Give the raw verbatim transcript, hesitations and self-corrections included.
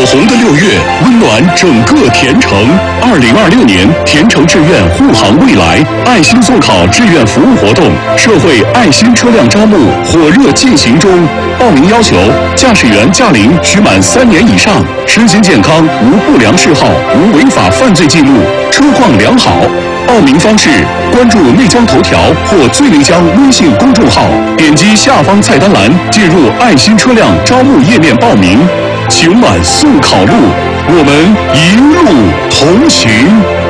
红的六月，温暖整个田城。二零二六年田城志愿护航未来爱心送考志愿服务活动，社会爱心车辆招募火热进行中。报名要求：驾驶员驾龄需满三年以上，身心健康，无不良嗜好，无违法犯罪记录，车况良好。报名方式：关注内江头条或醉内江微信公众号，点击下方菜单栏，进入爱心车辆招募页面报名。晴晚送考路，我们一路同行。